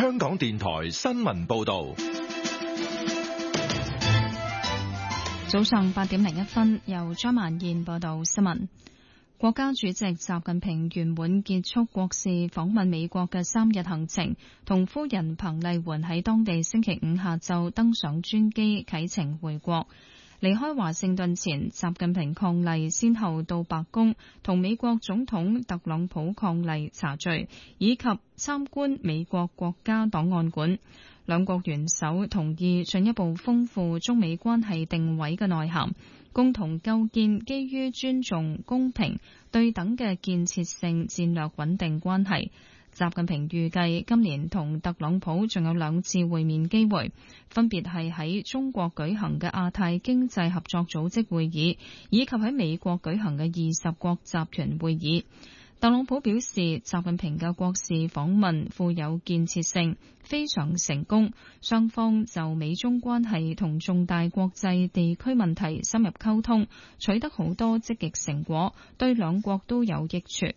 香港電台新聞報道。 早上8點01，由張曼燕報道新聞。國家主席習近平圓滿結束國事訪問美國嘅3日行程，同夫人彭麗媛喺當地星期五下晝登上專機啟程回國。離開華盛頓前，習近平伉儷先後到白宮同美國總統特朗普伉儷茶敘，以及參觀美國國家檔案館。兩國元首同意進一步豐富中美關係定位嘅內涵，共同構建基於尊重、公平、對等嘅建設性戰略穩定關係。習近平預計今年同特朗普仲有2次會面機會，分別係喺中國舉行嘅亞太經濟合作組織會議，以及喺美國舉行嘅20國集團會議。特朗普表示，習近平嘅國事訪問富有建設性，非常成功，雙方就美中關係同重大國際地區問題深入溝通，取得好多積極成果，對兩國都有益處。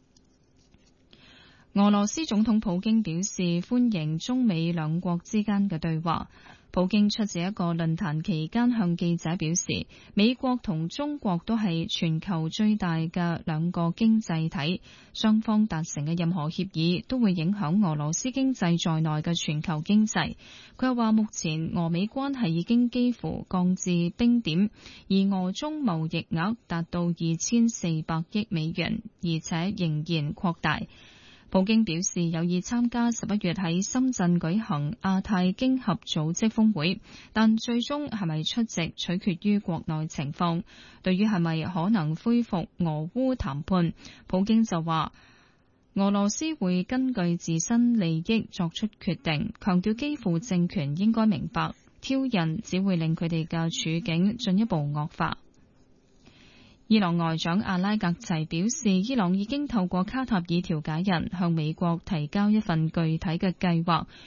俄羅斯總統普京表示歡迎中美兩國之間嘅對話。普京出席一個論壇期間向記者表示，美國同中國都係全球最大嘅2個經濟體，雙方達成嘅任何協議都會影響俄羅斯經濟在內嘅全球經濟。佢又話目前俄美關係已經幾乎降至冰點，而俄中貿易額達到2400億美元，而且仍然擴大。普京表示有意參加11月喺深圳舉行亞太經合組織峰會，但最終係咪出席取決於國內情況。對於係咪可能恢復俄烏談判，普京就話俄羅斯會根據自身利益作出決定，強調基輔政權應該明白挑釁只會令佢哋嘅處境進一步惡化。伊朗外長阿拉格齊表示，伊朗已經透過卡塔爾調解人向美國提交一份具體嘅計劃，